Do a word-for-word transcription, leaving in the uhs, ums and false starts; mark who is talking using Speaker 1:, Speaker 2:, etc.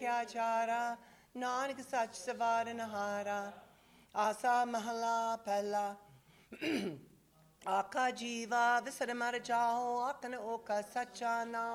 Speaker 1: ਚਾਰਾ ਨਾਨਕ ਸੱਚ ਸਵਾਰਨਹਾਰਾ। ਆਸਾ ਮਹਲਾ ਪਹਿਲਾ। ਆਖਾ ਜੀਵਾ ਵਿਸਰ ਮਰ ਜਾਓ, ਆਖਣ ਓਕਾ ਸੱਚਾ ਨਾਮ।